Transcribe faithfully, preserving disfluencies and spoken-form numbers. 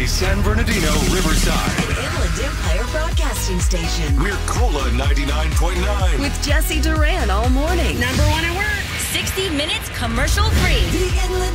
Bay, San Bernardino, Riverside. An Inland Empire Broadcasting Station. We're Cola ninety-nine point nine. With Jesse Duran all morning. Number one at work. sixty minutes commercial free. The Inland